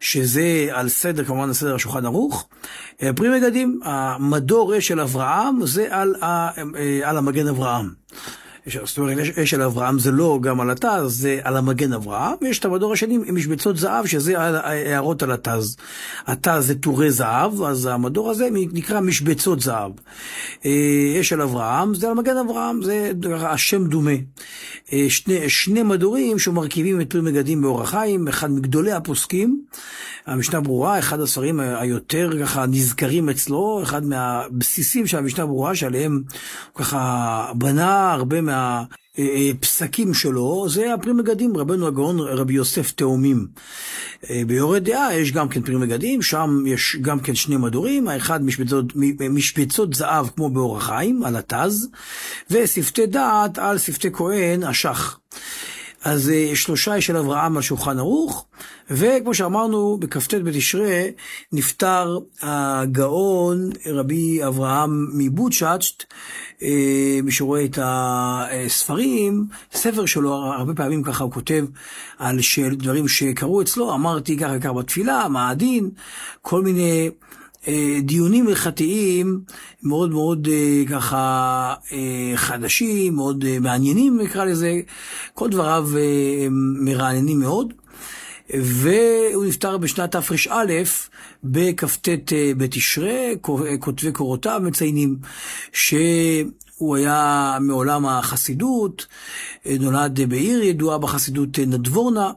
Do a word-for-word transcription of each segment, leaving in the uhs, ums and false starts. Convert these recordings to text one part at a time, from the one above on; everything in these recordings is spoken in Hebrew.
שזה על סדר, כמובן על סדר השולחן ערוך. פרי מגדים, המדור אש של אברהם, זה על, על המגן אברהם. זאת אומרת, אש של אברהם זה לא גם על התז, זה על המגן אברהם, ויש את המדור השני עם משבצות זהב, שזה הערות על התז. התז זה טורי זהב, אז המדור הזה נקרא משבצות זהב. אש של אברהם זה על מגן אברהם, זה השם דומה. שני, שני מדורים שמרכיבים את פרי מגדים באור החיים, אחד מגדולי הפוסקים, המשנה ברורה, אחד הספרים היותר ככה נזכרים אצלו, אחד מהבסיסים של המשנה ברורה, שעליהם ככה בנה הרבה מהפסקים שלו, זה הפרי מגדים, רבנו הגאון רבי יוסף תאומים. ביורד דעה יש גם כן פרי מגדים, שם יש גם כן שני מדורים, האחד משבצות, משבצות זהב כמו באור החיים, על התז, ושפתי דעת על שפתי כהן, השח. אז שלושה של אברהם על שולחן ערוך, וכמו שאמרנו, בכ"ט בתשרי נפטר הגאון רבי אברהם מבוצ'צ'ט, מי שרואה את הספרים, ספר שלו, הרבה פעמים ככה הוא כותב על של דברים שקרו אצלו, אמרתי ככה ככה בתפילה, מה הדין, כל מיני דיונים הלכתיים מאוד מאוד ככה חדשים, מאוד מעניינים נקרא לזה, כל דבריו מרעננים מאוד, והוא נפטר בשנת תר"א בכ"ט בתשרי, כותבי קורותיו מציינים שהוא היה מעולם החסידות, נולד בעיר ידועה בחסידות נדבורנה,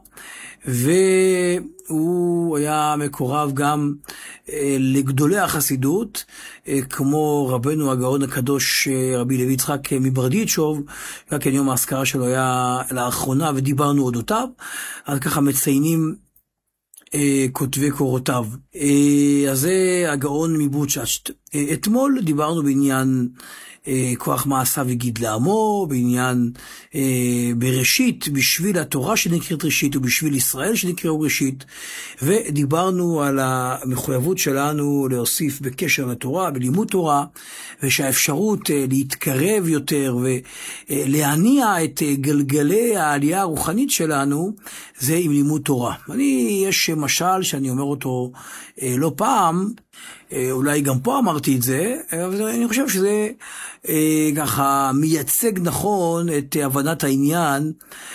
והוא היה מקורב גם לגדולי החסידות, כמו רבנו הגאון הקדוש רבי לוי יצחק מברדיצ'וב, רק כן יום האזכרה שלו היה לאחרונה ודיברנו אודותיו, אז ככה מציינים כותבי קורותיו. אז זה הגאון מבוצ'צ'ט. אתמול דיברנו בעניין כוח מעשיו יגיד לעמו, בעניין בראשית, בשביל התורה שנקראת ראשית ובשביל ישראל שנקראו ראשית, ודיברנו על המחויבות שלנו להוסיף בקשר לתורה, בלימוד תורה, ושהאפשרות להתקרב יותר ולהניע את גלגלי העלייה הרוחנית שלנו, זה עם לימוד תורה. אני, יש משל שאני אומר אותו לא פעם, אולי גם פה אמרתי את זה, אבל אני חושב שזה אה, ככה מייצג נכון את הבנת העניין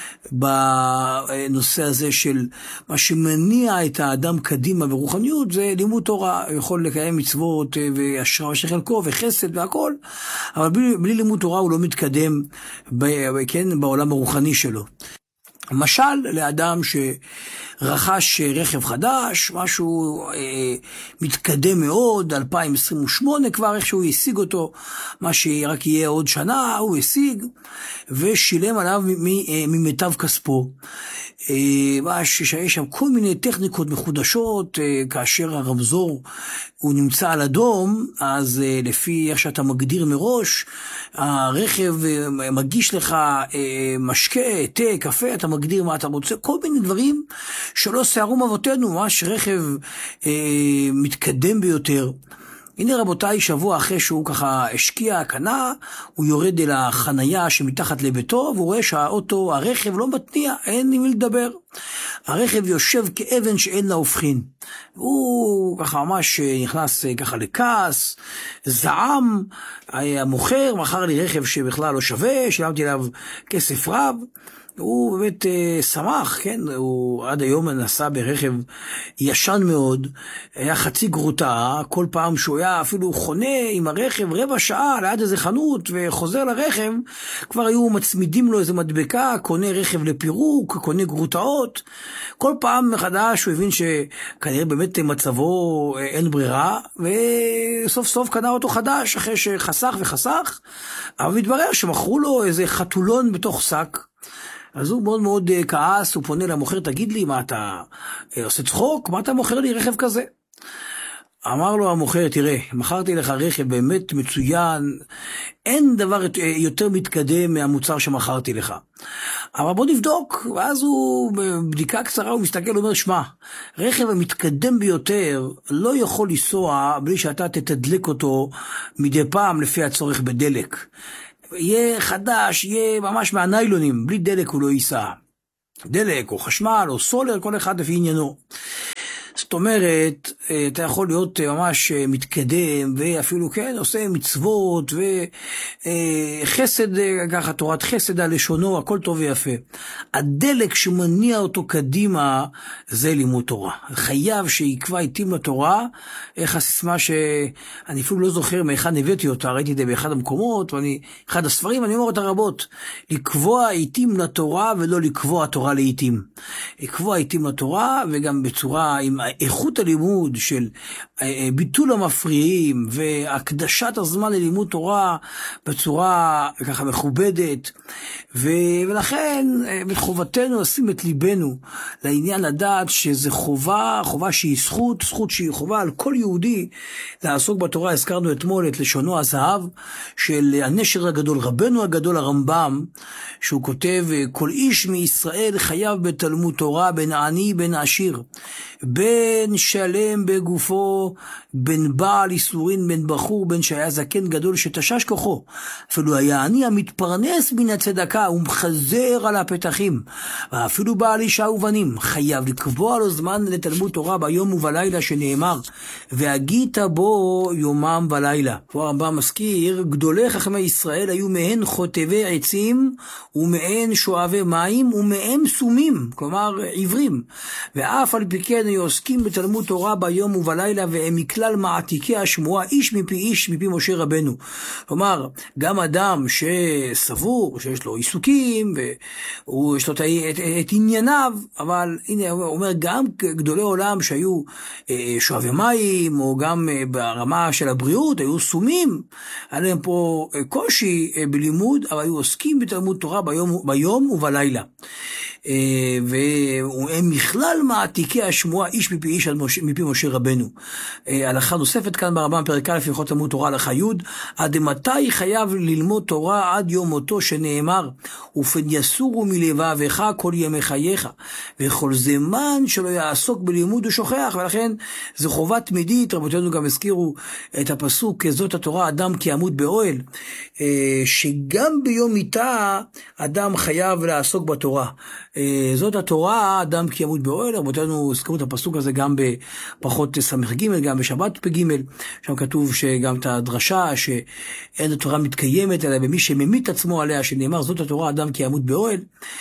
בנושא הזה של מה שמניע את האדם קדימה ברוחניות, זה לימוד תורה. הוא יכול לקיים מצוות והשראה אשר חלקו וחסד והכל, אבל בלי, בלי לימוד תורה הוא לא מתקדם ב, כן, בעולם הרוחני שלו. משל לאדם שרכש רכב חדש, משהו אה, מתקדם מאוד, אלפיים עשרים ושמונה כבר איך שהוא השיג אותו, מה שרק יהיה עוד שנה הוא השיג, ושילם עליו ממיטב כספו. אה, שיש שם כל מיני טכניקות מחודשות, אה, כאשר הרמזור הוא נמצא על אדום, אז אה, לפי איך שאתה מגדיר מראש, הרכב אה, מגיש לך אה, משקה, תה, קפה, אתה מגדיר מה אתה רוצה, כל מיני דברים שלא שערום אבותינו, ממש רכב אה, מתקדם ביותר. הנה רבותיי, שבוע אחרי שהוא ככה השקיע, קנה, הוא יורד אל החנייה שמתחת לביתו, והוא רואה שהאוטו, הרכב לא מתניע, אין עם מי לדבר. הרכב יושב כאבן שאין לה הופכין. הוא ככה ממש נכנס ככה לכעס, זעם, המוכר מכר לי רכב שבכלל לא שווה, שילמתי עליו כסף רב. הוא באמת אה, שמח, כן, הוא עד היום נסע ברכב ישן מאוד, היה חצי גרוטה, כל פעם שהוא היה אפילו חונה עם הרכב רבע שעה ליד איזה חנות וחוזר לרכב, כבר היו מצמידים לו איזה מדבקה, קונה רכב לפירוק, קונה גרוטאות, כל פעם מחדש הוא הבין שכנראה באמת מצבו אין ברירה, וסוף סוף קנה אותו חדש אחרי שחסך וחסך, אבל מתברר שמכרו לו איזה חתולון בתוך שק, אז הוא מאוד מאוד כעס, הוא פונה למוכר, תגיד לי, מה אתה עושה צחוק? מה אתה מוכר לי רכב כזה? אמר לו המוכר, תראה, מכרתי לך רכב באמת מצוין, אין דבר יותר מתקדם מהמוצר שמכרתי לך. אבל בוא נבדוק, ואז הוא בבדיקה קצרה, הוא מסתכל, הוא אומר, שמע, רכב המתקדם ביותר לא יכול לנסוע בלי שאתה תתדלק אותו מדי פעם לפי הצורך בדלק. יהיה חדש, יהיה ממש מהניילונים, בלי דלק הוא לא ייסע. דלק או חשמל או סולר, כל אחד לפי עניינו. זאת אומרת, אתה יכול להיות ממש מתקדם, ואפילו כן, עושה מצוות, וחסד, ככה תורת חסד על לשונו, הכל טוב ויפה. הדלק שמניע אותו קדימה, זה לימוד תורה. חייב שיקבע עיתים לתורה, איך הסיסמה שאני אפילו לא זוכר מאחד הבאתי אותה, ראיתי את זה באחד המקומות, ואני, אחד הספרים, אני אומר אותה רבות, לקבוע עיתים לתורה, ולא לקבוע תורה לעיתים. לקבוע עיתים לתורה, וגם בצורה, עם איכות הלימוד של ביטול המפריעים, והקדשת הזמן ללימוד תורה, בצורה ככה מכובדת, ולכן, בחובתנו לשים את ליבנו, לעניין לדעת שזה חובה, חובה שהיא זכות, זכות שהיא חובה על כל יהודי, לעסוק בתורה. הזכרנו אתמול את לשונו הזהב, של הנשר הגדול, רבנו הגדול הרמב"ם, שהוא כותב, כל איש מישראל חייב בתלמוד תורה, בין עני בין עשיר, בין שלם בגופו, בין בעל איסורין, בין בחור, בין שהיה זקן גדול שתשש כוחו. אפילו היה עני המתפרנס מן הצדקה, הוא מחזר על הפתחים, ואפילו בעל אישה ובנים, חייב לקבוע לו זמן לתלמוד תורה ביום ובלילה, שנאמר, והגית בו יומם ולילה. פה הרמב"ם מזכיר, גדולי חכמי ישראל היו מהן חוטבי עצים, ומהן שואבי מים, ומהם סומים, כלומר עיוורים, ואף על פי כן היו עוסקים בתלמוד תורה ביום ובלילה, והם מכלל מעתיקי השמועה, איש מפי איש מפי משה רבנו. כלומר, גם אדם שסבור, שיש לו עיסוקים, ויש לו את, את, את ענייניו, אבל הנה הוא אומר, גם גדולי עולם שהיו אה, שואבי מים, או גם אה, ברמה של הבריאות, היו סומים, היה להם פה אה, קושי אה, בלימוד, אבל היו עוסקים בתלמוד תורה ביום, ביום ובלילה. והם מכלל מעתיקי השמועה, איש מפי איש מפי משה רבנו. הלכה נוספת כאן ברמב"ם פרק א' הלכות תלמוד תורה הלכה י', עד מתי חייב ללמוד תורה? עד יום מותו, שנאמר, ופן יסורו מלבביך כל ימי חייך, וכל זמן שלא יעסוק בלימוד ושוכח. ולכן זו חובה תמידית. רבותינו גם הזכירו את הפסוק, זאת התורה אדם כי ימות באוהל, שגם ביום מיתה אדם חייב לעסוק בתורה. זאת התורה, אדם כי ימות באוהל. רבותינו הזכרו את הפסוק הזה גם בפחות סמך ג', גם בשבת פג', שם כתוב שגם את הדרשה שאין התורה מתקיימת אלא במי שממית עצמו עליה, שנאמר זאת התורה אדם כי ימות באוהל.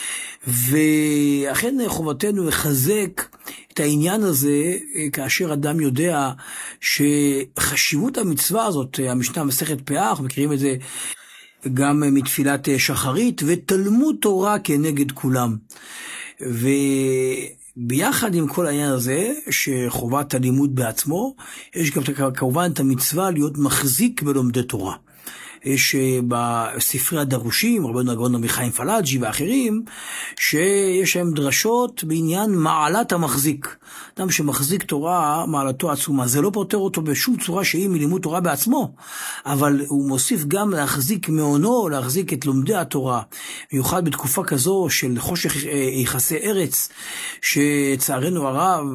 ואכן חובתנו לחזק את העניין הזה, כאשר אדם יודע שחשיבות המצווה הזאת, המשנה מסכת פאה, אנחנו מכירים את זה גם מתפילת שחרית, ותלמוד תורה כנגד כולם. וביחד עם כל העניין הזה, שחובת הלימוד בעצמו, יש גם כמובן את המצווה להיות מחזיק בלומדי תורה. יש בספרי הדרושים, רבנו הגאון רבי חיים פלאג'י ואחרים, שיש להם דרשות בעניין מעלת המחזיק. אדם שמחזיק תורה, מעלתו עצומה. זה לא פותר אותו בשום צורה שהיא מלימוד תורה בעצמו, אבל הוא מוסיף גם להחזיק מעונו, להחזיק את לומדי התורה, מיוחד בתקופה כזו של חושך יחסי ארץ, שצערנו הרב,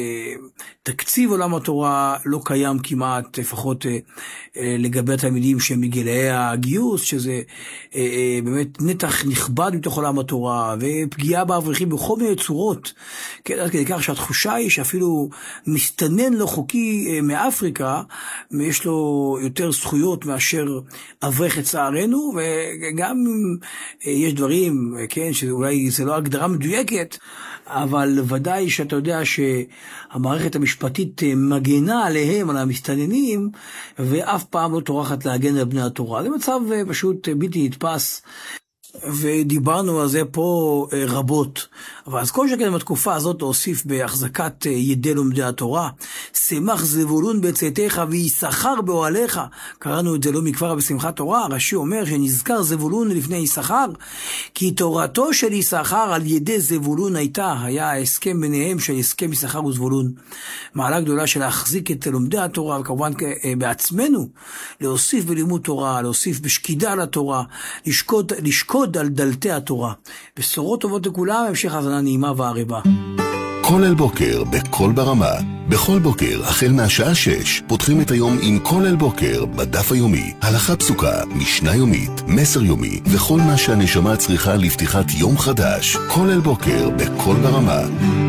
תקציב עולם התורה לא קיים כמעט, לפחות לגבי התלמידים שהם מגילאי הגיוס, שזה אה, אה, באמת נתח נכבד מתוך עולם התורה, ופגיעה באברכים בכל מיני צורות, כן, עד כדי כך שהתחושה היא שאפילו מסתנן לא חוקי אה, מאפריקה, יש לו יותר זכויות מאשר אברך את צערנו, וגם אה, יש דברים, אה, כן, שאולי זה לא הגדרה מדויקת, אבל ודאי שאתה יודע שהמערכת המשפטית מגנה עליהם, על המסתננים, ואף פעם לא טורחת להגן על בני התורה. זה מצב פשוט בלתי נתפס, ודיברנו על זה פה רבות. אבל אז כל שכן בתקופה הזאת להוסיף בהחזקת ידי לומדי התורה, שמח זבולון בצאתך ויששכר באוהליך. קראנו את זה לא מכבר בשמחת תורה. רש"י אומר שנזכר זבולון לפני יששכר, כי תורתו של יששכר על ידי זבולון הייתה, היה ההסכם ביניהם של הסכם יששכר וזבולון. מעלה גדולה של להחזיק את לומדי התורה, וכמובן בעצמנו להוסיף בלימוד תורה, להוסיף בשקידה על התורה, לשקוד, לשקוד על דלתי התורה. בשורות טובות לכולם, המשך האזנה נעימה וערבה. כל אל בוקר בכל ברמה. בכל בוקר החל מהשעה שש פותחים את היום עם כל אל בוקר בדף היומי, הלכה פסוקה, משנה יומית, מסר יומי וכל מה שהנשמה צריכה לפתיחת יום חדש. כל אל בוקר בכל ברמה.